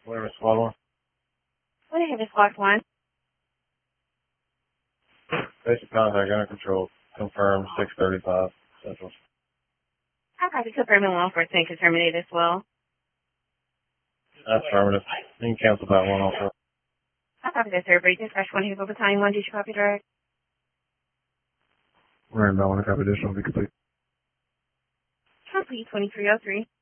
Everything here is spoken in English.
Whatever, squad one. What do you have in squad one? Basic contact under control. Confirmed 635 Central. I'll copy confirming 114 to terminate as well. Affirmative. You can cancel that one also. I'll copy that third break. Dispatch 1 Hazel Battalion 1. Did you copy direct? We're in Melbourne. Have additional be complete. Complete 2303.